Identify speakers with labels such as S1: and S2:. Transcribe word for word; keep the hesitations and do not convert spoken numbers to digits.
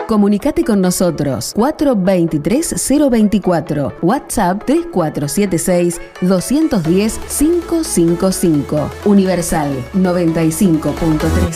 S1: Comunicate con nosotros cuatro veintitrés cero veinticuatro, WhatsApp tres cuatro siete seis dos uno cero cinco cinco cinco. Universal noventa y cinco punto tres.